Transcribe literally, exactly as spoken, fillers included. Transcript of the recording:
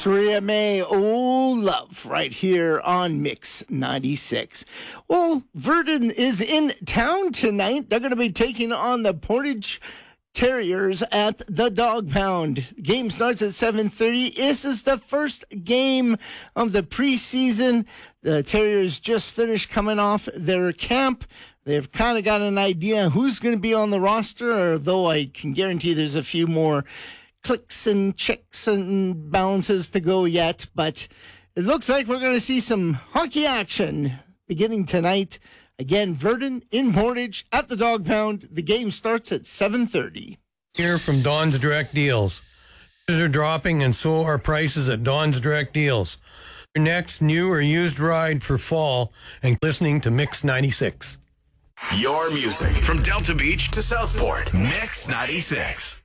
Tria May, oh love, right here on Mix ninety-six. Well, Virden is in town tonight. They're going to be taking on the Portage Terriers at the Dog Pound. Game starts at seven thirty. This is the first game of the preseason. The Terriers just finished coming off their camp. They've kind of got an idea who's going to be on the roster, although I can guarantee there's a few more clicks and checks and balances to go yet. But it looks like we're going to see some hockey action beginning tonight. Again, Virden in Portage at the Dog Pound. The game starts at seven thirty. Here from Don's Direct Deals. Prices are dropping and so are prices at Don's Direct Deals. Your next new or used ride for fall and listening to Mix ninety-six. Your music from Delta Beach to Southport. Mix ninety-six.